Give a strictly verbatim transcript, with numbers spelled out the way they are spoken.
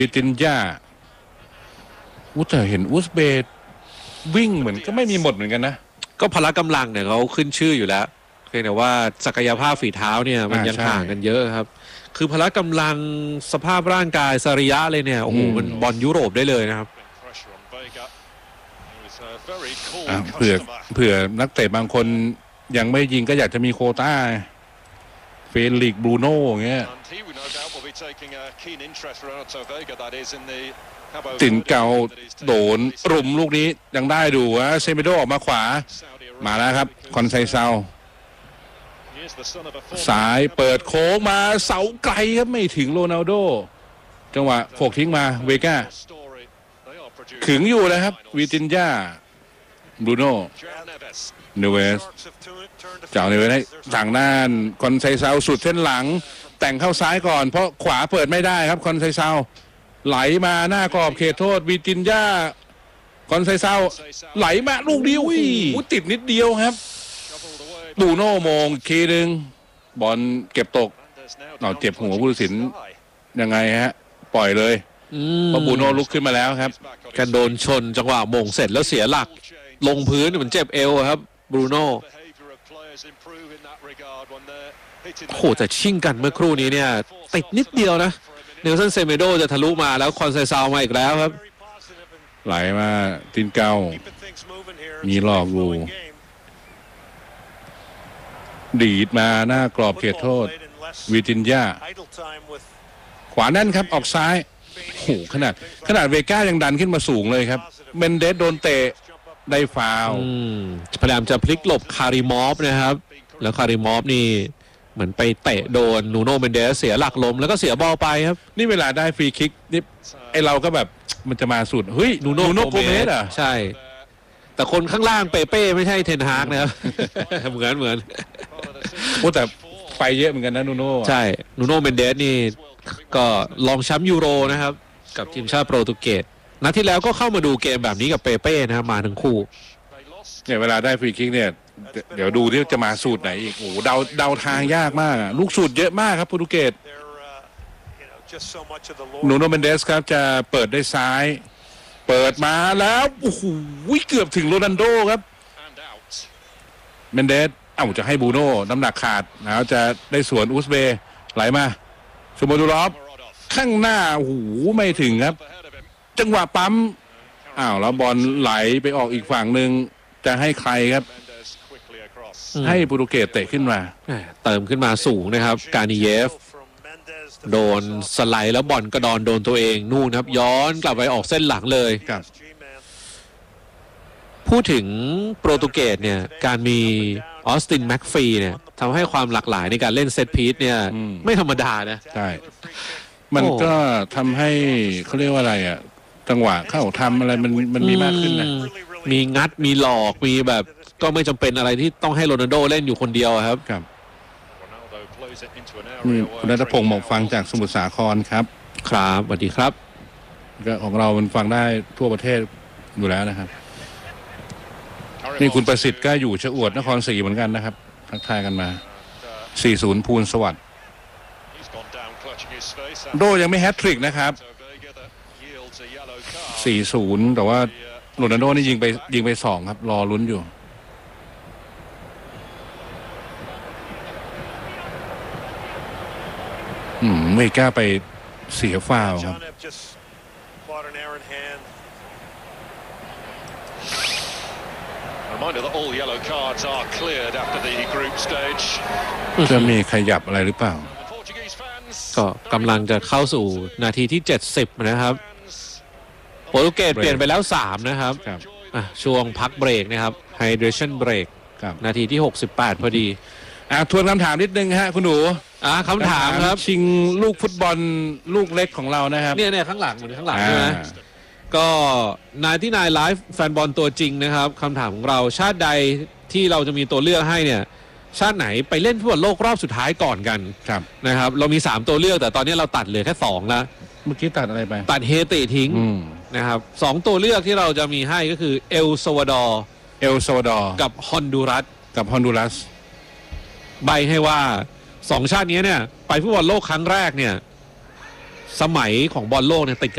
บิตินยาอุตเห็นอุซเบย์วิ่งเหมือนก็ไม่มีหมดเหมือนกันนะก็พละกำลังเนี่ยเขาขึ้นชื่ออยู่แล้วเพียงแต่ว่าศักยภาพฝีเท้าเนี่ยมันยังห่างกันเยอะครับคือพละกำลังสภาพร่างกายสรีระเลยเนี่ยโอ้โหมันบอลยุโรปได้เลยนะครับเผื่อเผื่อนักเตะบางคนยังไม่ยิงก็อยากจะมีโควต้าเฟลิกซ์บรูโน่อย่างเงี้ยตินเกาโดนรุมลูกนี้ยังได้ดูว่าเซเมโดออกมาขวามาแล้วครับคอนไซเซาสายเปิดโค้งมาเสาไกลครับไม่ถึงโรนัลโดจังหวะโขกทิ้งมาเวก้าขึงอยู่เลยครับวิตินยาบรูโน่เนเวสเจ้าเนเวสให้ทางด้านคอนไซเซาสุดเส้นหลังแต่งเข้าซ้ายก่อนเพราะขวาเปิดไม่ได้ครับคอนไซเซาไหลมาหน้ากรอบเขตโทษวิตินยาคอนไซเซาไหลมาลูกเดียวอุ้ยติดนิดเดียวครับบรูโน่มงคีนึงบอลเก็บตกเอาเจ็บหัวผู้ตัดสินยังไงฮะปล่อยเลยเพราะบรูโน่ลุกขึ้นมาแล้วครับกระโดนชนจังหวะมงเสร็จแล้วเสียหลักลงพื้นเหมือนเจ็บเอวครับบรูโน่โหแต่ชิ่งกันเมื่อครู่นี้เนี่ยติดนิดเดียวนะเนลสันเซเมโดจะทะลุมาแล้วคอนไซซาวมาอีกแล้วครับไหลมาตินเกามีหลอกอยู่ดีดมาหน้ากรอบเขตโทษวิตินยาขวาแน่นครับออกซ้ายโหขนาดขนาดเวก้ายังดันขึ้นมาสูงเลยครับเมนเดสโดนเตะได้ฟาวล์พยายามจะพลิกหลบคาริมอฟนะครับแล้วคาริมอฟนี่เหมือนไปเตะโดนนูโน่เมนเดสเสียหลักล้มแล้วก็เสียบอลไปครับนี่เวลาได้ฟรีคิกนี่ไอเราก็แบบมันจะมาสุดเฮ้ยนูโน่โกเมสอ่ะใช่แต่คนข้างล่างเปเป้ไม่ใช่เทนฮากนะครับเหมือนเหมือนโอ้แต่ไปเยอะเหมือนกันนะนูโน่ใช่นูโน่เมนเดสนี่ก็ลองแชมป์ยูโรนะครับกับทีมชาติโปรตุเกสนัดที่แล้วก็เข้ามาดูเกมแบบนี้กับเปเป้นะครับมาทั้งคู่เนี่ยเวลาได้ฟรีคิกเนี่ยเดี๋ยวดูที่จะมาสูตรไหนอีกโอ้เดาเดาทางยากมากลูกสูตรเยอะมากครับโปรตุเกสนูโน่เมนเดสครับจะเปิดได้ซ้ายเปิดมาแล้วโอ้โหเกือบถึงโรนัลโดครับเมนเดสเอ้าจะให้บูโน่น้ำหนักขาดแล้วจะได้สวนอุซเบย์ไหลมาชูโมดูรอฟข้างหน้าโอ้โหไม่ถึงครับจังหวะปั๊มอ้าวแล้วบอลไหลไปออกอีกฝั่งหนึ่งจะให้ใครครับให้โปรตุเกสเตะขึ้นมาเติมขึ้นมาสูงนะครับกานิเยฟโดนสไลด์แล้วบอลกระดอนโดนตัวเองนู่นครับย้อนกลับไปออกเส้นหลังเลยครับพูดถึงโปรตุเกสเนี่ยการมีออสตินแม็กฟีเนี่ยทำให้ความหลากหลายในการเล่นเซตพีซเนี่ยไม่ธรรมดานะใช่มันก็ทำให้เขาเรียกว่าอะไรอ่ะจังหวะเข้าทำอะไรมันมันมีมากขึ้นนะมีงัดมีหลอกมีแบบก็ไม่จำเป็นอะไรที่ต้องให้โรนัลโดเล่นอยู่คนเดียวครับครับคุณณัฐพงศ์หมอกฟังจากสมุทรสาครครับครับสวัสดีครับก็ของเรามันฟังได้ทั่วประเทศอยู่แล้วนะครับนี่คุณประสิทธิ์ก็อยู่ชะอวดนครศรีเหมือนกันนะครับทักทายกันมา สี่ศูนย์ ภูลสวัสดิ์โดยังไม่แฮตทริกนะครับ สี่ศูนย์ แต่ว่าโรนัลโดนี่ยิงไปยิงไปสองครับรอลุ้นอยู่อืมไม่กล้าไปเสียฟาวครับจะมีขยับอะไรหรือเปล่าก็กำลังจะเข้าสู่นาทีที่เจ็ดสิบนะครับโปรตุเกสเปลี่ยนไปแล้วสามนะครับช่วงพักเบรกนะครับ hydration break นาทีที่หกสิบแปดพอดีอ่ะทวนคำถามนิดนึงฮะคุณหนูอ่ะคำถามครับชิงลูกฟุตบอลลูกเล็กของเรานะครับเนี่ยเนี่ยข้างหลังเหมือนข้างหลังใช่ไหมก็นายที่นายไลฟ์แฟนบอลตัวจริงนะครับคำถามของเราชาติใดที่เราจะมีตัวเลือกให้เนี่ยชาติไหนไปเล่นฟุตบอลโลกรอบสุดท้ายก่อนกันนะครับเรามีสามตัวเลือกแต่ตอนนี้เราตัดเหลือแค่สองแล้วเมื่อกี้ตัดอะไรไปตัดเฮติทิ้งนะครับสองตัวเลือกที่เราจะมีให้ก็คือเอลซัลวาดอร์เอลซัลวาดอร์กับฮอนดูรัสกับฮอนดูรัสใบให้ว่าสองชาตินี้เนี่ยไปฟุตบอลโลกครั้งแรกเนี่ยสมัยของบอลโลกเนี่ยติด